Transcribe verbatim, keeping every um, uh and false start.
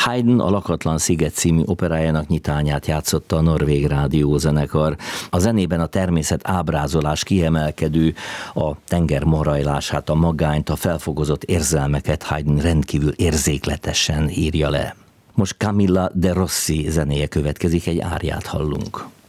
Haydn a Lakatlan sziget című operájának nyitányát játszotta a Norvég Rádiózenekar. A zenében a természet ábrázolás kiemelkedő, a tenger morajlását, a magányt, a felfogozott érzelmeket Haydn rendkívül érzékletesen írja le. Most Camilla de Rossi zenéje következik, egy áriát hallunk.